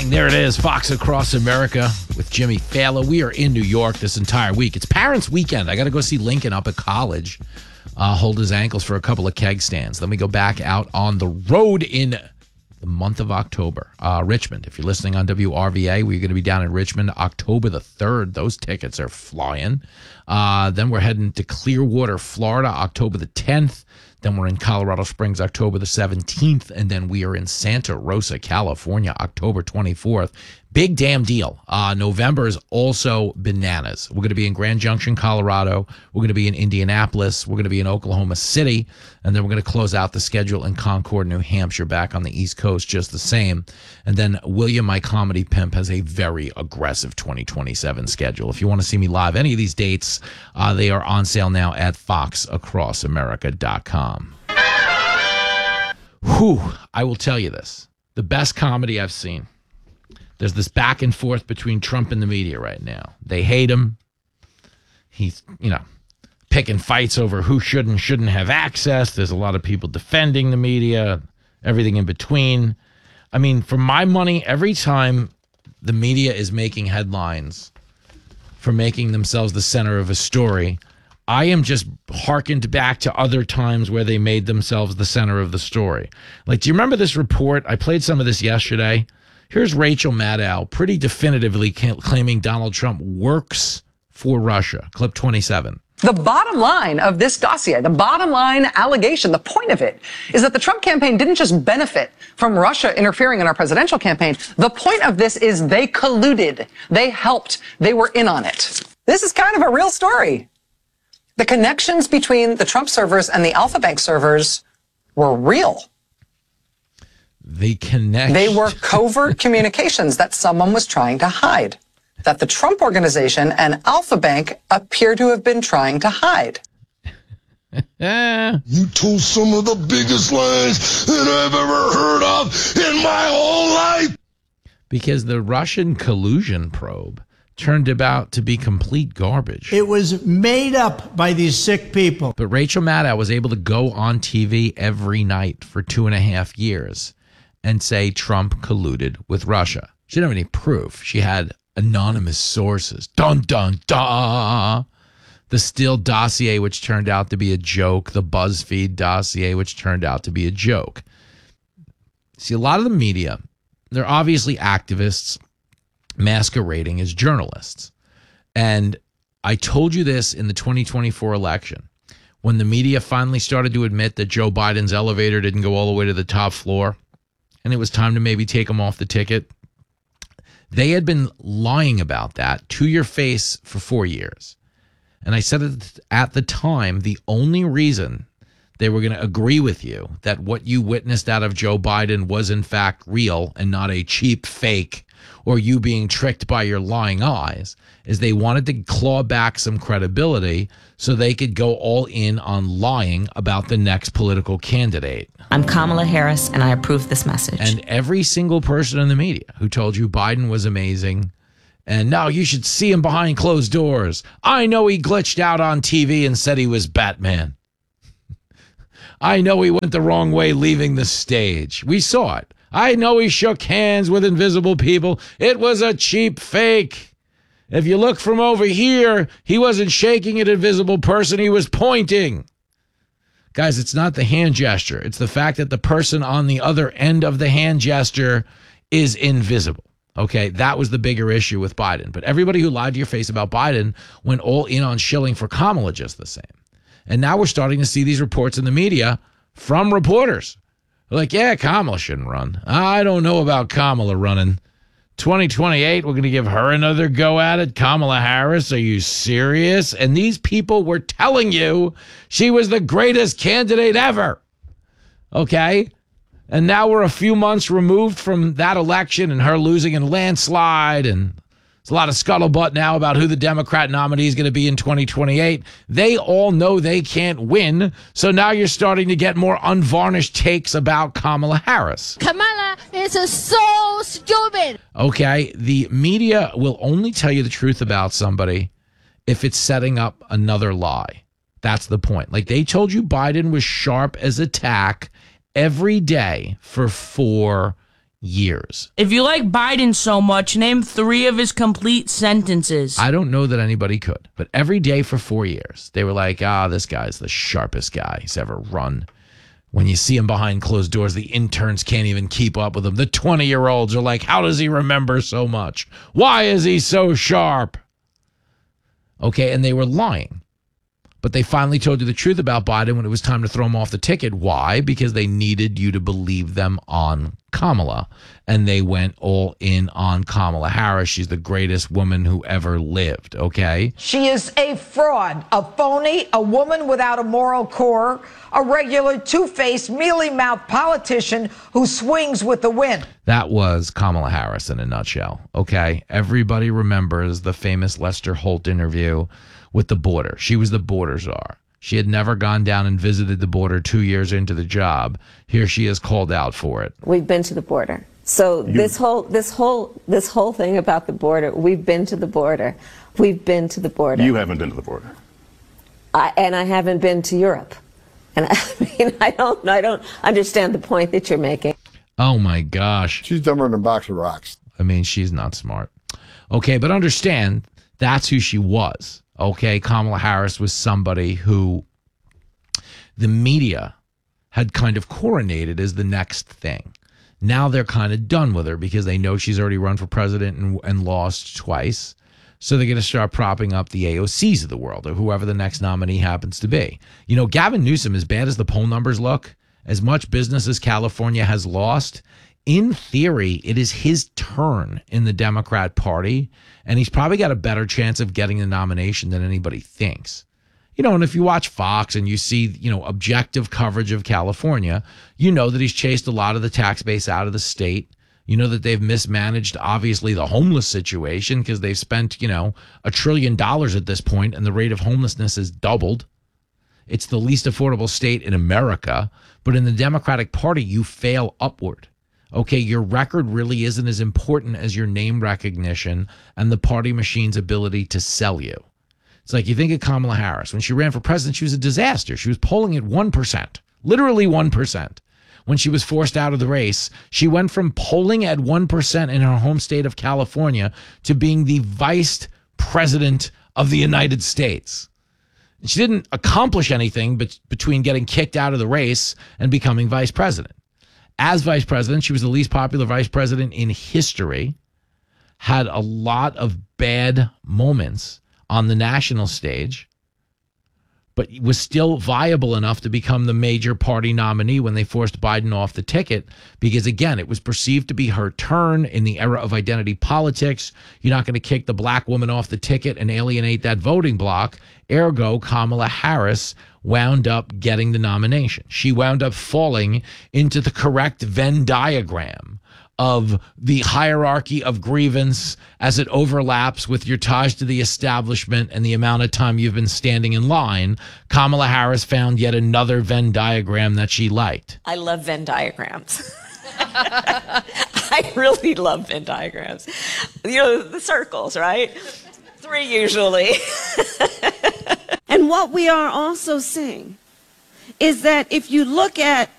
Bang, there it is. Fox Across America with Jimmy Fallon. We are in New York this entire week. It's Parents' Weekend. I got to go see Lincoln up at college, hold his ankles for a couple of keg stands. Then we go back out on the road in the month of October. Richmond, if you're listening on WRVA, we're going to be down in Richmond October the 3rd. Those tickets are flying. Then we're heading to Clearwater, Florida, October the 10th. Then we're in Colorado Springs, October the 17th. And then we are in Santa Rosa, California, October 24th. Big damn deal. November is also bananas. We're going to be in Grand Junction, Colorado. We're going to be in Indianapolis. We're going to be in Oklahoma City. And then we're going to close out the schedule in Concord, New Hampshire, back on the East Coast, just the same. And then William, my comedy pimp, has a very aggressive 2027 schedule. If you want to see me live, any of these dates, they are on sale now at foxacrossamerica.com. Whew, I will tell you this. The best comedy I've seen. There's this back and forth between Trump and the media right now. They hate him. He's, picking fights over who should and shouldn't have access. There's a lot of people defending the media, everything in between. I mean, for my money, every time the media is making headlines for making themselves the center of a story, I am just hearkened back to other times where they made themselves the center of the story. Like, do you remember this report? I played some of this yesterday. Here's Rachel Maddow pretty definitively claiming Donald Trump works for Russia. Clip 27. The bottom line of this dossier, the bottom line allegation, the point of it is that the Trump campaign didn't just benefit from Russia interfering in our presidential campaign. The point of this is they colluded. They helped. They were in on it. This is kind of a real story. The connections between the Trump servers and the Alpha Bank servers were real. They were covert communications that someone was trying to hide, that the Trump organization and Alpha Bank appear to have been trying to hide. You told some of the biggest lies that I've ever heard of in my whole life. Because the Russian collusion probe turned out to be complete garbage. It was made up by these sick people. But Rachel Maddow was able to go on TV every night for 2.5 years and say Trump colluded with Russia. She didn't have any proof. She had anonymous sources. Dun, dun, dun. The Steele dossier, which turned out to be a joke. The BuzzFeed dossier, which turned out to be a joke. See, a lot of the media, they're obviously activists masquerading as journalists. And I told you this in the 2024 election, when the media finally started to admit that Joe Biden's elevator didn't go all the way to the top floor, and it was time to maybe take him off the ticket. They had been lying about that to your face for 4 years. And I said at the time, the only reason they were going to agree with you that what you witnessed out of Joe Biden was in fact real and not a cheap fake or you being tricked by your lying eyes is they wanted to claw back some credibility so they could go all in on lying about the next political candidate. I'm Kamala Harris, and I approve this message. And every single person in the media who told you Biden was amazing, and no, you should see him behind closed doors. I know he glitched out on TV and said he was Batman. I know he went the wrong way leaving the stage. We saw it. I know he shook hands with invisible people. It was a cheap fake. If you look from over here, he wasn't shaking an invisible person. He was pointing. Guys, it's not the hand gesture. It's the fact that the person on the other end of the hand gesture is invisible. Okay, that was the bigger issue with Biden. But everybody who lied to your face about Biden went all in on shilling for Kamala just the same. And now we're starting to see these reports in the media from reporters. They're like, yeah, Kamala shouldn't run. I don't know about Kamala running. 2028, we're going to give her another go at it. Kamala Harris, are you serious? And these people were telling you she was the greatest candidate ever. Okay? And now we're a few months removed from that election and her losing in a landslide, and there's a lot of scuttlebutt now about who the Democrat nominee is going to be in 2028. They all know they can't win, so now you're starting to get more unvarnished takes about Kamala Harris. Kamala is so stupid. Okay, the media will only tell you the truth about somebody if it's setting up another lie. That's the point. Like, they told you Biden was sharp as a tack every day for 4 years. If you like Biden so much, name 3 of his complete sentences. I don't know that anybody could, but every day for 4 years, they were like, this guy's the sharpest guy he's ever run. When you see him behind closed doors, the interns can't even keep up with him. The 20-year-olds are like, how does he remember so much? Why is he so sharp? Okay, and they were lying. But they finally told you the truth about Biden when it was time to throw him off the ticket. Why? Because they needed you to believe them on Kamala. And they went all in on Kamala Harris. She's the greatest woman who ever lived, okay? She is a fraud, a phony, a woman without a moral core, a regular two-faced, mealy-mouthed politician who swings with the wind. That was Kamala Harris in a nutshell, okay? Everybody remembers the famous Lester Holt interview with the border. She was the border czar. She had never gone down and visited the border 2 years into the job. Here she is called out for it. We've been to the border. So this whole thing about the border, we've been to the border. We've been to the border. You haven't been to the border. And I haven't been to Europe. And I don't understand the point that you're making. Oh my gosh. She's dumber than a box of rocks. I mean, she's not smart. Okay, but understand that's who she was. Okay, Kamala Harris was somebody who the media had kind of coronated as the next thing. Now they're kind of done with her because they know she's already run for president and lost twice. So they're going to start propping up the AOCs of the world or whoever the next nominee happens to be. You know, Gavin Newsom, as bad as the poll numbers look, as much business as California has lost, in theory, it is his turn in the Democrat Party, and he's probably got a better chance of getting the nomination than anybody thinks. You know, and if you watch Fox and you see, you know, objective coverage of California, you know that he's chased a lot of the tax base out of the state. You know that they've mismanaged, obviously, the homeless situation because they've spent, you know, $1 trillion at this point, and the rate of homelessness has doubled. It's the least affordable state in America. But in the Democratic Party, you fail upward. Okay, your record really isn't as important as your name recognition and the party machine's ability to sell you. It's like you think of Kamala Harris. When she ran for president, she was a disaster. She was polling at 1%, literally 1%. When she was forced out of the race, she went from polling at 1% in her home state of California to being the vice president of the United States. She didn't accomplish anything between getting kicked out of the race and becoming vice president. As vice president, she was the least popular vice president in history, had a lot of bad moments on the national stage, but was still viable enough to become the major party nominee when they forced Biden off the ticket because, again, it was perceived to be her turn in the era of identity politics. You're not going to kick the black woman off the ticket and alienate that voting bloc. Ergo, Kamala Harris wound up getting the nomination. She wound up falling into the correct Venn diagram of the hierarchy of grievance as it overlaps with your ties to the establishment and the amount of time you've been standing in line. Kamala Harris found yet another Venn diagram that she liked. I love Venn diagrams. I really love Venn diagrams. You know, the circles, right? 3 usually. And what we are also seeing is that if you look at